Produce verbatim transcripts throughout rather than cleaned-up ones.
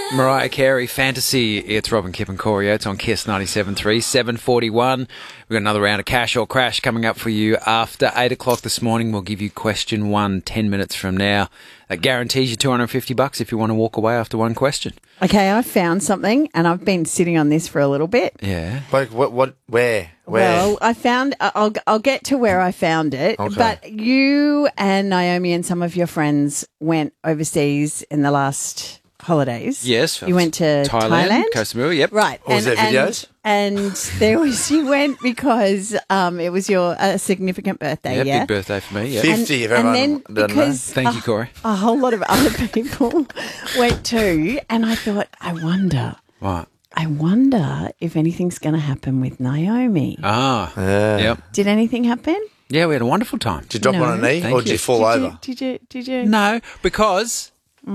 Mariah Carey, Fantasy. It's Robin, Kip and Corey Oates on Kiss ninety-seven point three, seven forty-one. We've got another round of Cash or Crash coming up for you after eight o'clock this morning. We'll give you question one ten minutes from now. That guarantees you two hundred fifty bucks if you want to walk away after one question. Okay, I found something and I've been sitting on this for a little bit. Yeah. Like what? What? Where? Where? Well, I found, I'll, I'll get to where I found it, Okay. but you and Naomi and some of your friends went overseas in the last holidays. Yes. You went to Thailand. Thailand? Koh Samui, yep. Right. Oh, was there videos? And, and there was, you went because um, it was your uh, significant birthday, Yeah, yeah? big birthday for me, yeah. Fifty. Fifty, if everyone and then doesn't know. because Thank you, a- Corey. A, whole lot of other people went too, and I thought, I wonder, What? I wonder if anything's going to happen with Naomi. Ah. Yeah. Yep. Did anything happen? Yeah, we had a wonderful time. Did you drop No. on a knee Thank or did you. you fall did over? You, did you? Did you? No, because...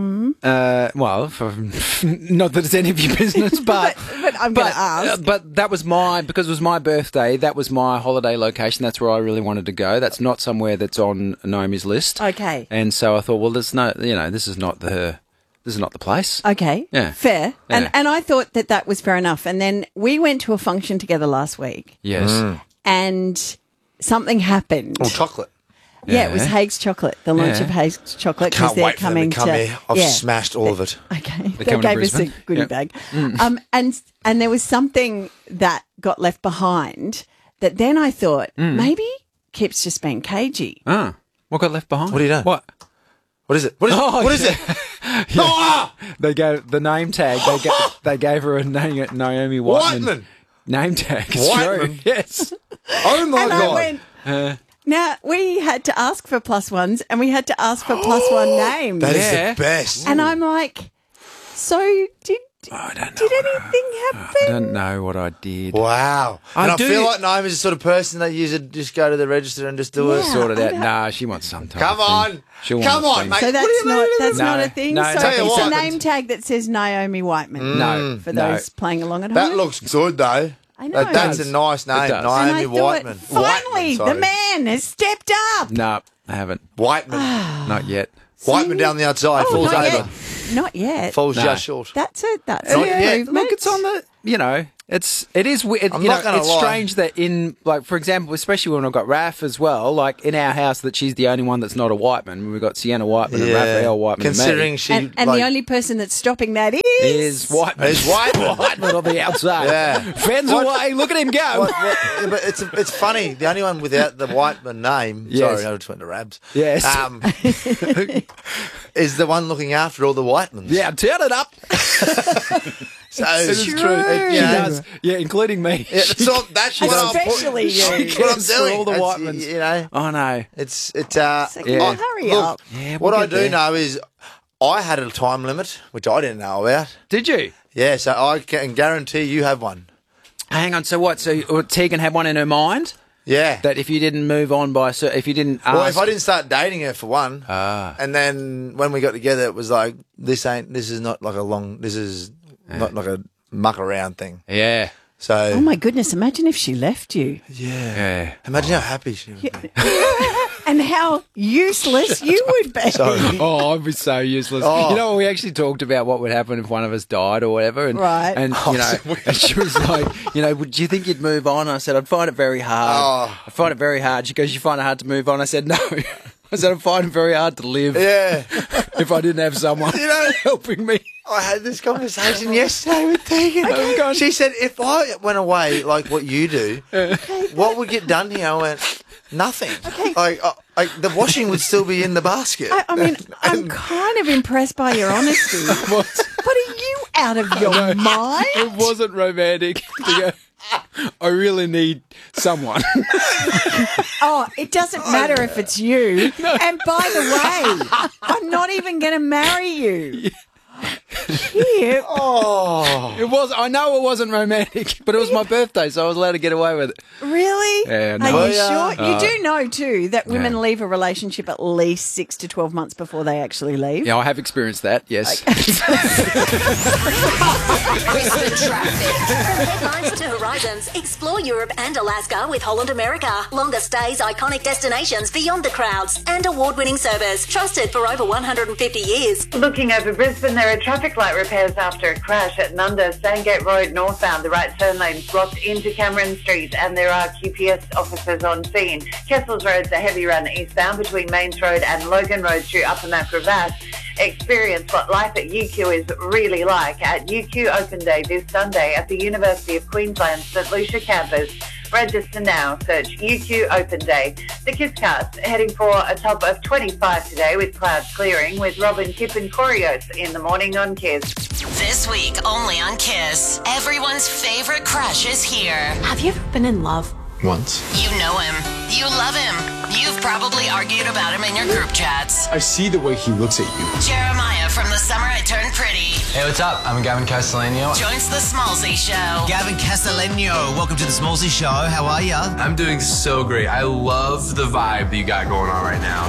Uh, well, for, not that it's any of your business, but but I'm going to ask. uh, but that was my because it was my birthday. That was my holiday location. That's where I really wanted to go. That's not somewhere that's on Naomi's list. Okay. And so I thought, well, there's no, you know, this is not the this is not the place. Okay. Yeah. Fair. Yeah. And and I thought that that was fair enough. And then we went to a function together last week, Yes. and something happened. Oh, chocolate. Yeah, it was Yeah. Hague's Chocolate, the launch Yeah. of Hague's Chocolate. 'cause Can't they're wait for them coming to come here. I've yeah. smashed all of it. Okay, they coming to gave us a Brisbane? goodie Yep. bag, um, and and there was something that got left behind. That then I thought maybe Kip's just been cagey. Ah, what got left behind? What do you know? What? What is it? What is Oh, it? What is yeah. it? Yeah. They gave the name tag. They gave, they gave her a name, Naomi Whiteman. Whiteman. Name tag. It's Whiteman? true. Yes. Oh my and god! I went. Uh, Now we had to ask for plus ones, and we had to ask for plus one names. That is Yeah. the best. And I'm like, so did I don't know. did anything I happen? don't know what I did. Wow. I and I do- feel like Naomi's the sort of person that you should just go to the register and just do it. Yeah. Sort it I out. don't- Nah, she wants some type Come of thing. on. She'll Come want on, things. mate. So What that's do you not mean? that's No, not a thing. no, so tell you it's what. a name tag that says Naomi Whiteman. No, for no. those playing along at That home. looks good, though. I know. That- that's It a nice name, does. And I Naomi thought, Whiteman. finally, Whiteman, sorry. the man has stepped up. No, I haven't. Whiteman. Not yet. Whiteman down the outside, Oh, falls not over. yet. Not yet. Falls No. just short. That's it. That's Not an yet. improvement. Look, it's on the. You know, it's it is weird. I'm you not know, gonna it's lie. strange that in like for example, especially when I've got Raph as well. Like in our house, that she's the only one that's not a Whiteman. We've got Sienna Whiteman and Raphael Whiteman. Considering and she And, and like, the only person that's stopping that is... me, is Whiteman. Is Whiteman. Whiteman on the outside. Yeah. Fans What- away. Look at him go. What- what- yeah, but it's it's funny. The only one without the Whiteman name, Yes. sorry, I just went to Rabs. Yes. um, is the one looking after all the Whitemans. Yeah, turn it up. so This is it- true. it- She you know, does. Yeah, including me. Yeah, that's, all, that's what I'm Especially you. That's what I'm Yes, for doing. all the That's, Whitemans. You know, Oh no. it's it's. Uh, It's like, Yeah. well, hurry look, up. Yeah, what we'll I get do there. know is I had a time limit, which I didn't know about. Did you? Yeah, so I can guarantee you have one. Hang on. So what? So uh, Tegan had one in her mind Yeah. that if you didn't move on by a cer- if you didn't ask. well, if I didn't start dating her for one, Ah. and then when we got together, it was like this ain't. This is not like a long. This is not like a muck around thing. Yeah. So Oh, my goodness. Imagine if she left you. yeah. Yeah. Imagine how happy she would be. And how useless you would be. Sorry. Oh, I'd be so useless. Oh. You know, we actually talked about what would happen if one of us died or whatever. And, Right. And, you know, and she was like, you know, would you think you'd move on? I said, I'd find it very hard. Oh. I find it very hard. She goes, you find it hard to move on? I said, no. I said, I find it very hard to live Yeah. if I didn't have someone You know- helping me. I had this conversation yesterday with Tegan. She said, if I went away like what you do, what would get done here? I went, nothing. Like, uh, like the washing would still be in the basket. I, I mean, I'm kind of impressed by your honesty. What? But are you out of your mind? It wasn't romantic to go, I really need someone. Oh, it doesn't matter if it's you. And by the way, I'm not even going to marry you. Kip. Oh. It was. I know it wasn't romantic, but it was my birthday, so I was allowed to get away with it. Really? Yeah, no. Are Oh, you yeah. sure? You do know, too, that women Yeah. leave a relationship at least six to twelve months before they actually leave. Yeah, I have experienced that. Yes. Brisbane traffic. From headlines to horizons, explore Europe and Alaska with Holland America. Longer stays, iconic destinations beyond the crowds, and award-winning service trusted for over one hundred fifty years. Looking over Brisbane, there are traffic light repairs hours after a crash at Nunda, Sandgate Road northbound. The right turn lane's blocked into Cameron Street and there are Q P S officers on scene. Kessels Road's a heavy run eastbound between Mains Road and Logan Road through Upper Mount Gravatt. Experience what life at U Q is really like at U Q Open Day this Sunday at the University of Queensland's St Lucia campus. Register now. Search U Q Open Day. The Kisscast heading for a top of twenty-five today with clouds clearing with Robin, Kip and Corey Oates in the morning on Kiss. This week only on Kiss, everyone's favourite crush is here. Have you ever been in love? Once. You know him. You love him. You've probably argued about him in your group chats. I see the way he looks at you. Jeremiah from The Summer I Turned Pretty Hey, what's up? I'm Gavin Castellano. joins The Smallsy Show. Gavin Castellano, welcome to the Smallsy Show. How are ya? I'm doing so great. I love the vibe that you got going on right now.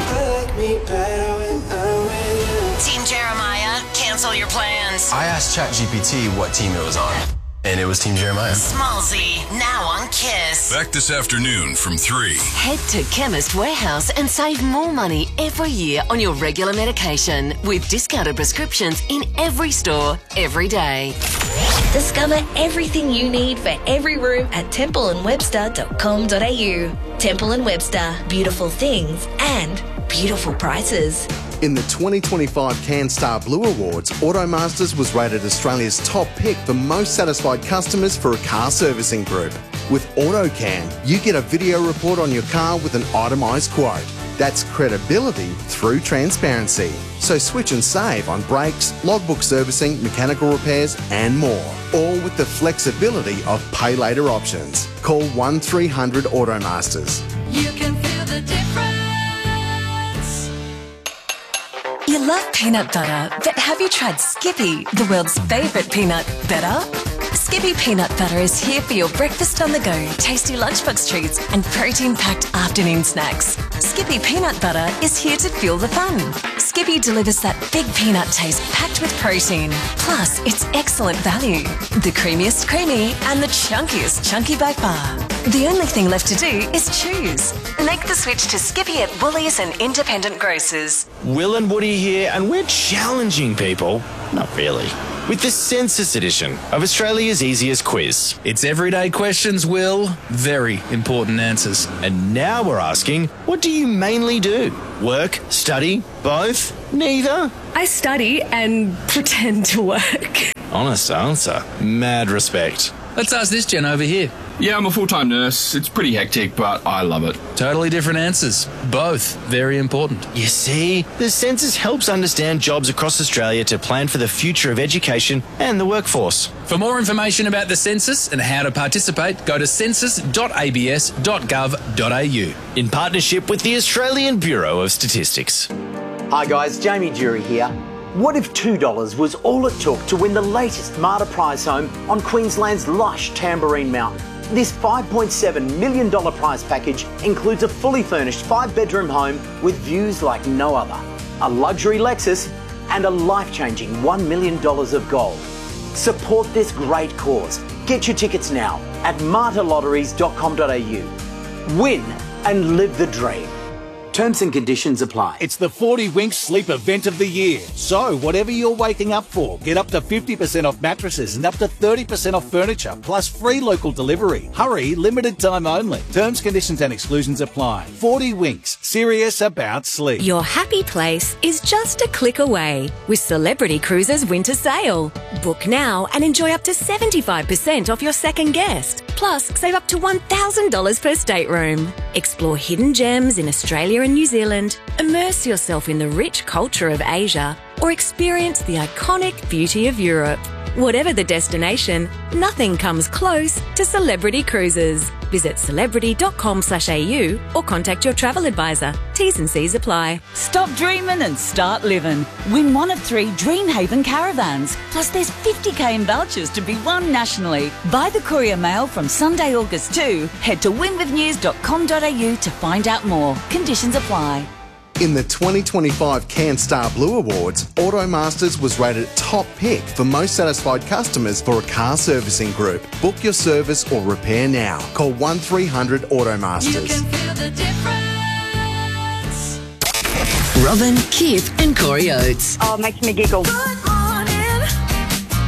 Team Jeremiah, cancel your plans. I asked ChatGPT what team it was on, and it was Team Jeremiah. Smallsy, now on Kiss. Back this afternoon from three. Head to Chemist Warehouse and save more money every year on your regular medication with discounted prescriptions in every store, every day. Discover everything you need for every room at temple and webster dot com dot a u. Temple and Webster, beautiful things and beautiful prices. In the twenty twenty-five CanStar Blue Awards, Automasters was rated Australia's top pick for most satisfied customers for a car servicing group. With AutoCan, you get a video report on your car with an itemised quote. That's credibility through transparency. So switch and save on brakes, logbook servicing, mechanical repairs and more. All with the flexibility of pay later options. Call one three hundred Automasters. You can feel the difference. You love peanut butter, but have you tried Skippy, the world's favourite peanut butter? Skippy peanut butter is here for your breakfast on the go, tasty lunchbox treats and protein-packed afternoon snacks. Skippy peanut butter is here to fuel the fun. Skippy delivers that big peanut taste packed with protein. Plus, it's excellent value. The creamiest creamy and the chunkiest chunky by far. The only thing left to do is choose. Make the switch to Skippy at Woolies and independent grocers. Will and Woody here, and we're challenging people, not really, with the Census Edition of Australia's easiest quiz. It's everyday questions, Will, very important answers. And now we're asking, what do you mainly do? Work, study, both, neither? I study and pretend to work. Honest answer. Mad respect. Let's ask this gen over here. Yeah, I'm a full-time nurse. It's pretty hectic, but I love it. Totally different answers. Both very important. You see, the census helps understand jobs across Australia to plan for the future of education and the workforce. For more information about the census and how to participate, go to census dot a b s dot gov dot a u. In partnership with the Australian Bureau of Statistics. Hi guys, Jamie Jury here. What if two dollars was all it took to win the latest Marta prize home on Queensland's lush Tamborine Mountain? This five point seven million dollars prize package includes a fully furnished five-bedroom home with views like no other, a luxury Lexus and a life-changing one million dollars of gold. Support this great cause. Get your tickets now at marta lotteries dot com dot a u. Win and live the dream. Terms and conditions apply. It's the forty Winks Sleep Event of the Year. So, whatever you're waking up for, get up to fifty percent off mattresses and up to thirty percent off furniture, plus free local delivery. Hurry, limited time only. Terms, conditions and exclusions apply. forty Winks, serious about sleep. Your happy place is just a click away with Celebrity Cruises Winter Sale. Book now and enjoy up to seventy-five percent off your second guest. Plus, save up to one thousand dollars per stateroom. Explore hidden gems in Australia and New Zealand, immerse yourself in the rich culture of Asia, or experience the iconic beauty of Europe. Whatever the destination, nothing comes close to Celebrity Cruises. Visit celebrity dot com slash a u or contact your travel advisor. T's and C's apply. Stop dreaming and start living. Win one of three Dreamhaven caravans. Plus there's fifty k in vouchers to be won nationally. Buy the Courier Mail from Sunday, August second. Head to win with news dot com dot a u to find out more. Conditions apply. In the twenty twenty-five CanStar Blue Awards, Automasters was rated top pick for most satisfied customers for a car servicing group. Book your service or repair now. Call one three hundred Automasters. You can feel the difference. Robin, Kip and Corey Oates. Oh, it makes me giggle. Good morning.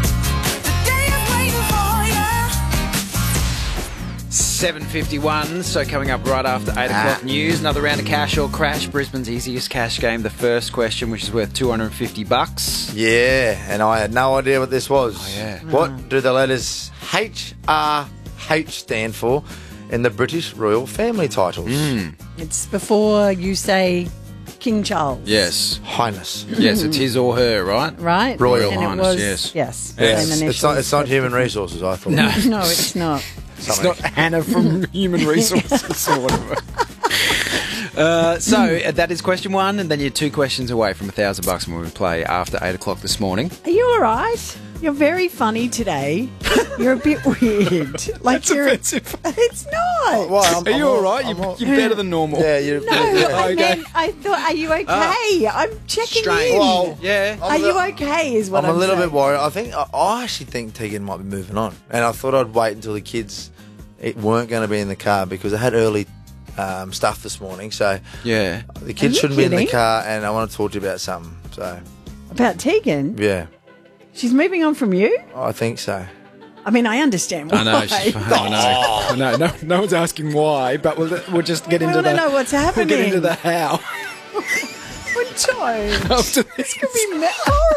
seven fifty-one, so coming up right after eight o'clock Ah. news, another round of Cash or Crash, Brisbane's easiest cash game. The first question, which is worth two hundred fifty bucks. Yeah, and I had no idea what this was. Oh, yeah. What do the letters H R H stand for in the British royal family titles? It's before you say King Charles. Yes. Highness. Yes, it's his or her, right? Right? Royal and Highness, it was, yes. Yes. Yes. same It's not, initials, it's not but- human resources, I thought. No. No, it's not. It's not Hannah from Human Resources or whatever. Uh, so uh, that is question one, and then you're two questions away from a thousand bucks when we play after eight o'clock this morning. Are you all right? You're very funny today. You're a bit weird. Like That's you're. offensive. It's not. Why? I'm- Are you I'm all right? I'm You're, all- you're better than normal. Yeah, you're. No, yeah. I Okay. meant. I thought. Are you okay? I'm checking Strange. in. Well, Yeah. Are you okay? Is what I'm I'm, a little saying. bit worried. I think I, I actually think Tegan might be moving on, and I thought I'd wait until the kids it weren't going to be in the car because I had early um, stuff this morning. So Yeah. the kids you shouldn't be in the kidding? car, and I want to talk to you about something. So About Tegan. yeah, She's moving on from you. I think so. I mean, I understand why. I know. She's, I know. I know. No, no one's asking why, but we'll, we'll just get We into wanna the. know what's We'll get happening. into the how. But don't. After This could be. Me- oh,